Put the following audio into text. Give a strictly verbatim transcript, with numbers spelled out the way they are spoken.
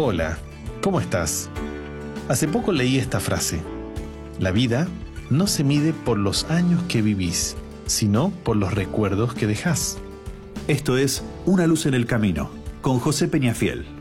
Hola, ¿cómo estás? Hace poco leí esta frase: la vida no se mide por los años que vivís, sino por los recuerdos que dejás. Esto es Una luz en el camino, con José Peñafiel.